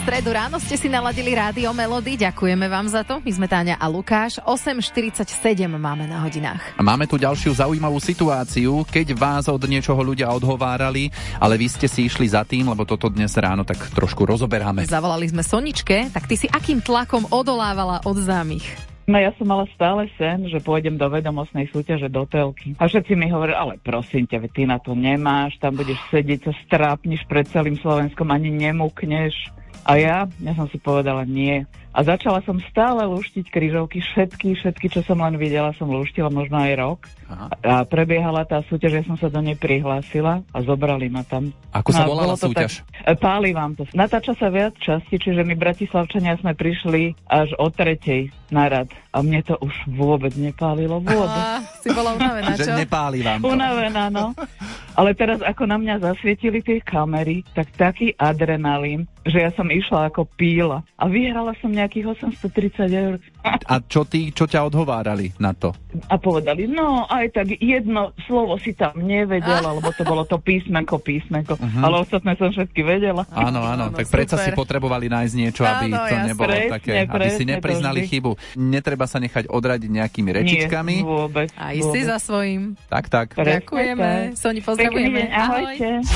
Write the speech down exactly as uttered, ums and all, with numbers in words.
stredu ráno ste si naladili Rádio Melody. Ďakujeme vám za to. My sme Táňa a Lukáš. osem štyridsaťsedem máme na hodinách. A máme tu ďalšiu zaujímavú situáciu, keď vás od niečoho ľudia odhovárali, ale vy ste si išli za tým, lebo toto dnes ráno tak trošku rozoberáme. Zavolali sme Soničke, tak ty si akým tlakom odolávala od známych? No ja som mala stále sen, že pôjdem do vedomostnej súťaže do telky. A všetci mi hovorili, ale prosím ťa, ty na to nemáš, tam budeš sedieť, sa strápniš pred celým Slovenskom, ani nemukneš. A ja, ja som si povedala nie. A začala som stále luštiť krížovky, všetky, všetky, čo som len videla, som luštila možno aj rok. Aha. A prebiehala tá súťaž, ja som sa do nej prihlásila a zobrali ma tam. Ako sa no, volala súťaž? Tak, páli vám to. Natáča sa viac časti, čiže my Bratislavčania sme prišli až o tretej na rad. A mne to už vôbec nepálilo, vôbec. Á, si bola unavená, čo? Že nepáli vám to. Unavená, no. Ale teraz, ako na mňa zasvietili tie kamery, tak taký adrenalín, že ja som išla ako píla. A vyhrala som nejakých osemstotridsať eur. A čo ty, čo ťa odhovárali na to? A povedali, no aj tak jedno slovo si tam nevedela, lebo to bolo to písmenko, písmenko. Uh-huh. Ale ostatné som všetky vedela. Áno, áno, tak predsa si potrebovali nájsť niečo, aby áno, to ja nebolo presne, také, presne, aby si nepriznali chybu. Netreba sa nechať odradiť nejakými rečičkami. Nie, vôbec. A ísť si za svojím. Tak, tak. Ďakujeme. Soni, pozdravujeme. Ahojte.